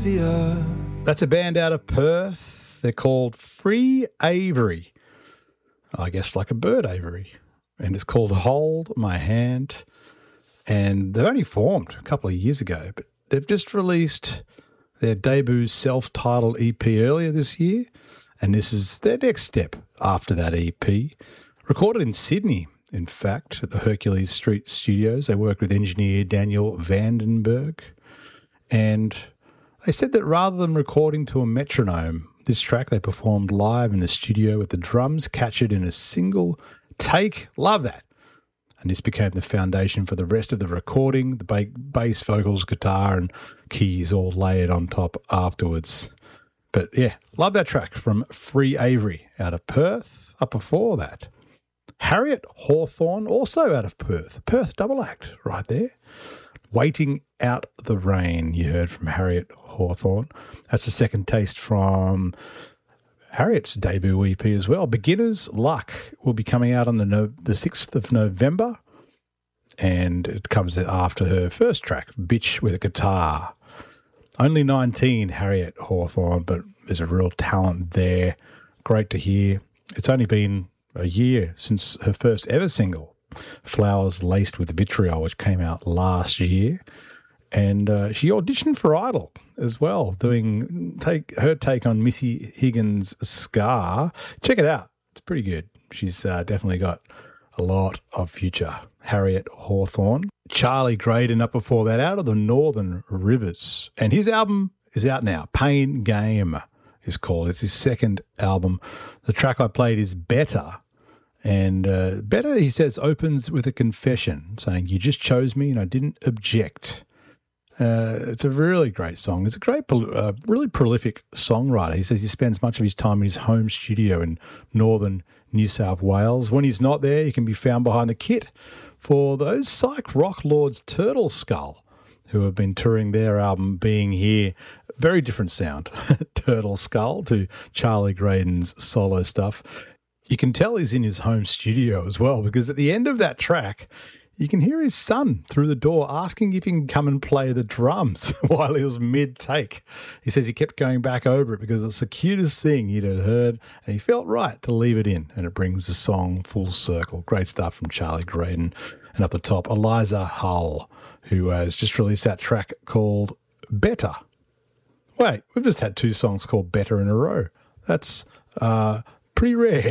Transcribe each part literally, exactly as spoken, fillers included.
the earth. That's a band out of Perth. They're called Free Avery. I guess like a bird aviary. And it's called Hold My Hand. And they've only formed a couple of years ago, but they've just released their debut self-titled E P earlier this year. And this is their next step after that E P. Recorded in Sydney, in fact, at the Hercules Street Studios. They worked with engineer Daniel Vandenberg. And they said that rather than recording to a metronome, this track they performed live in the studio with the drums captured in a single take. Love that. And this became the foundation for the rest of the recording, the ba- bass, vocals, guitar and keys all layered on top afterwards. But yeah, love that track from Free Avery out of Perth. Up before that, Harriet Hawthorne, also out of Perth. Perth double act right there. Waiting Out the Rain, you heard from Harriet Hawthorne. That's the second taste from Harriet's debut E P as well. Beginner's Luck will be coming out on the no- the sixth of November, and it comes after her first track, Bitch with a Guitar. Only nineteen, Harriet Hawthorne, but there's a real talent there. Great to hear. It's only been a year since her first ever single, Flowers Laced with Vitriol, which came out last year. And uh, she auditioned for Idol as well, doing take her take on Missy Higgins' Scar. Check it out. It's pretty good. She's uh, definitely got a lot of future. Harriet Hawthorne. Charlie Graydon up before that, out of the Northern Rivers. And his album is out now. Pain Game is called. It's his second album. The track I played is Better. And uh, Better, he says, opens with a confession saying, you just chose me and I didn't object. Uh, it's a really great song. It's a great, uh, really prolific songwriter. He says he spends much of his time in his home studio in northern New South Wales. When he's not there, he can be found behind the kit for those psych rock lords Turtle Skull, who have been touring their album Being Here. Very different sound, Turtle Skull, to Charlie Graydon's solo stuff. You can tell he's in his home studio as well, because at the end of that track, you can hear his son through the door asking if he can come and play the drums while he was mid-take. He says he kept going back over it because it's the cutest thing he'd have heard, and he felt right to leave it in, and it brings the song full circle. Great stuff from Charlie Graydon. And up the top, Eliza Hull, who has just released that track called Better. Wait, we've just had two songs called Better in a row. That's uh, pretty rare.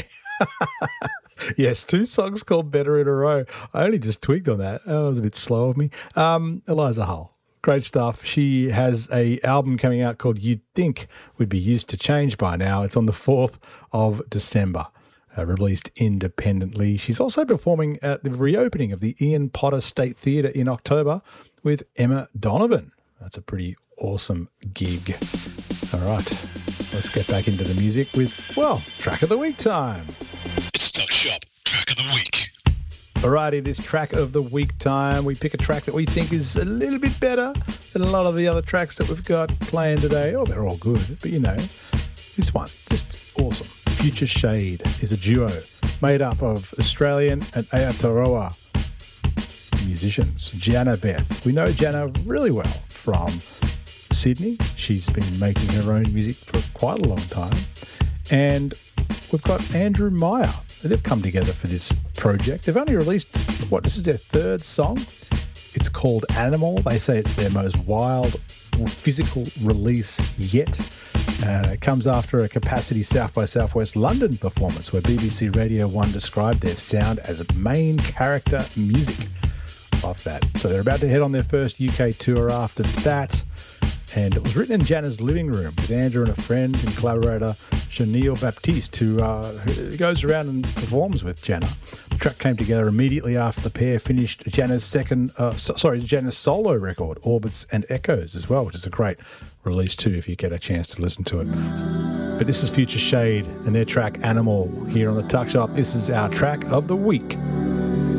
Yes, two songs called Better in a row. I only just tweaked on that. That was a bit slow of me. Um, Eliza Hull, great stuff. She has a album coming out called You'd Think We'd Be Used to Change by Now. It's on the fourth of December, uh, released independently. She's also performing at the reopening of the Ian Potter State Theatre in October with Emma Donovan. That's a pretty awesome gig. All right, let's get back into the music with, well, Track of the Week time. It's Tuck Shop Track of the Week. Alrighty, this Track of the Week time. We pick a track that we think is a little bit better than a lot of the other tracks that we've got playing today. Oh, they're all good, but you know, this one, just awesome. Future Shade is a duo made up of Australian and Aotearoa musicians. Jana Beth. We know Jana really well from Sydney. She's been making her own music for quite a long time. And we've got Andrew Meyer. They've come together for this project. They've only released, what, this is their third song. It's called Animal. They say it's their most wild physical release yet. Uh, it comes after a Capacity South by Southwest London performance where B B C Radio one described their sound as main character music. Love that. So they're about to head on their first U K tour after that. And it was written in Jana's living room with Andrew and a friend and collaborator, Chanel Baptiste, who, uh, who goes around and performs with Jana. The track came together immediately after the pair finished Jana's second, uh, so, sorry, Jana's solo record, Orbits and Echoes, as well, which is a great release too if you get a chance to listen to it. But this is Future Shade and their track Animal here on the Tuck Shop. This is our track of the week.